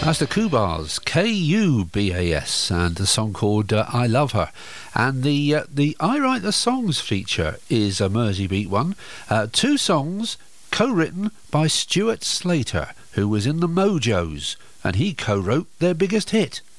That's the Kubas, Kubas, and a song called I Love Her. And the I Write the Songs feature is a Merseybeat one. Two songs co-written by Stuart Slater, who was in the Mojos, and he co-wrote their biggest hit.